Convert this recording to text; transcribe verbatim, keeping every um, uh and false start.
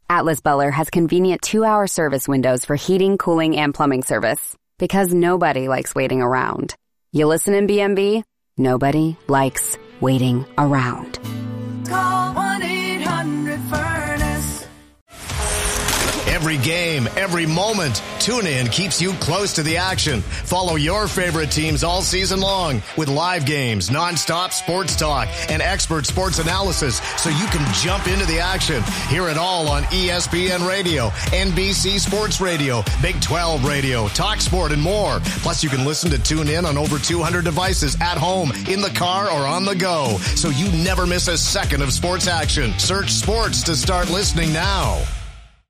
Atlas Buller has convenient two-hour service windows for heating, cooling, and plumbing service. Because nobody likes waiting around. You listen in B M B? Nobody likes waiting around. Call one eight hundred furnace. Every game, every moment, TuneIn keeps you close to the action. Follow your favorite teams all season long with live games, nonstop sports talk, and expert sports analysis so you can jump into the action. Hear it all on E S P N Radio, N B C Sports Radio, Big twelve Radio, Talk Sport, and more. Plus, you can listen to TuneIn on over two hundred devices at home, in the car, or on the go, so you never miss a second of sports action. Search sports to start listening now.